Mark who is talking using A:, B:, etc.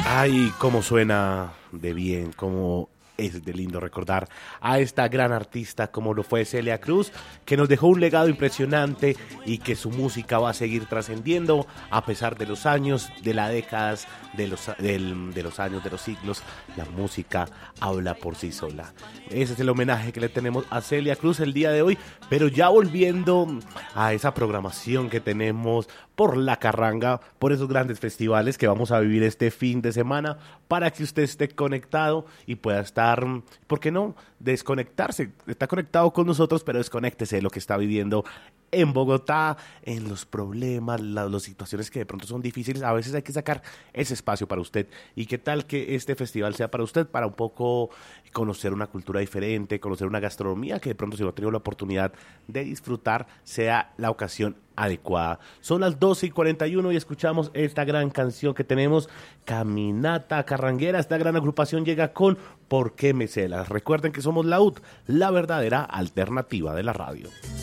A: Ay, cómo suena de bien, cómo es de lindo recordar a esta gran artista como lo fue Celia Cruz, que nos dejó un legado impresionante y que su música va a seguir trascendiendo a pesar de los años, de las décadas, de los años, de los siglos. La música habla por sí sola. Ese es el homenaje que le tenemos a Celia Cruz el día de hoy, pero ya volviendo a esa programación que tenemos por La Carranga, por esos grandes festivales que vamos a vivir este fin de semana, para que usted esté conectado y pueda estar, ¿por qué no?, desconectarse. Está conectado con nosotros, pero desconéctese de lo que está viviendo en Bogotá, en los problemas, las situaciones que de pronto son difíciles. A veces hay que sacar ese espacio para usted. ¿Y qué tal que este festival sea para usted, para un poco conocer una cultura diferente, conocer una gastronomía que de pronto, si no ha tenido la oportunidad de disfrutar, sea la ocasión adecuada? Son las 12:41 y escuchamos esta gran canción que tenemos, Caminata Carranguera. Esta gran agrupación llega con ¿Por qué me celas? Recuerden que somos la UT, la verdadera alternativa de la radio.